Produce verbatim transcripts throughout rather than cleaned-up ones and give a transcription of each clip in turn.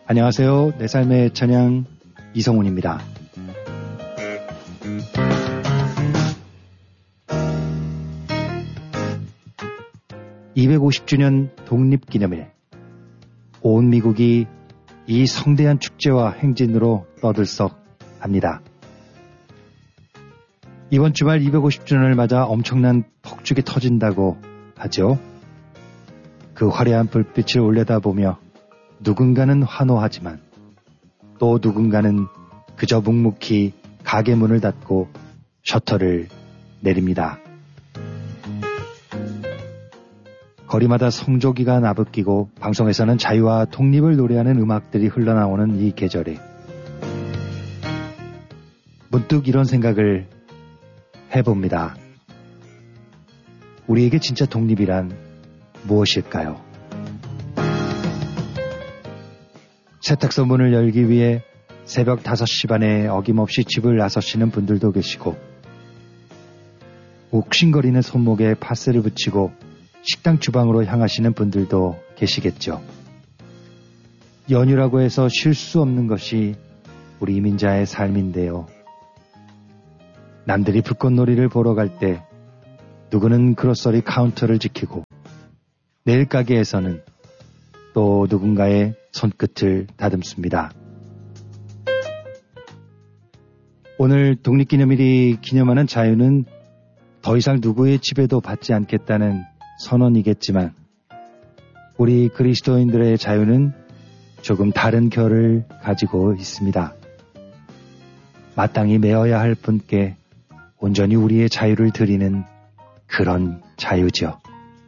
안녕하세요. 내 삶의 찬양 이성훈입니다. 이백오십 주년 독립기념일. 온 미국이 이 성대한 축제와 행진으로 떠들썩합니다. 이번 주말 이백오십 주년을 맞아 엄청난 폭죽이 터진다고 하죠. 그 화려한 불빛을 올려다보며 누군가는 환호하지만 또 누군가는 그저 묵묵히 가게 문을 닫고 셔터를 내립니다. 거리마다 성조기가 나부끼고 방송에서는 자유와 독립을 노래하는 음악들이 흘러나오는 이 계절에 문득 이런 생각을 해봅니다. 우리에게 진짜 독립이란 무엇일까요? 세탁소 문을 열기 위해 새벽 다섯 시 반에 어김없이 집을 나서시는 분들도 계시고, 욱신거리는 손목에 파스를 붙이고 식당 주방으로 향하시는 분들도 계시겠죠. 연휴라고 해서 쉴 수 없는 것이 우리 이민자의 삶인데요. 남들이 불꽃놀이를 보러 갈 때 누구는 그로서리 카운터를 지키고, 내일 가게에서는 또 누군가의 손끝을 다듬습니다. 오늘 독립기념일이 기념하는 자유는 더 이상 누구의 지배도 받지 않겠다는 선언이겠지만, 우리 그리스도인들의 자유는 조금 다른 결을 가지고 있습니다. 마땅히 메어야 할 분께 온전히 우리의 자유를 드리는 그런 자유죠.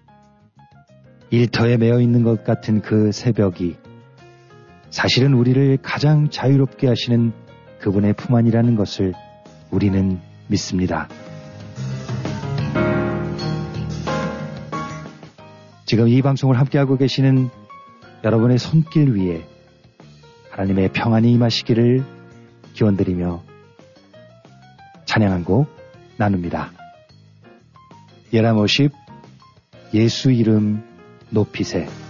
일터에 매여 있는 것 같은 그 새벽이 사실은 우리를 가장 자유롭게 하시는 그분의 품 안이라는 것을 우리는 믿습니다. 지금 이 방송을 함께하고 계시는 여러분의 손길 위에 하나님의 평안이 임하시기를 기원드리며 찬양 한 곡 나눕니다. 예라모십 예수 이름 높이세.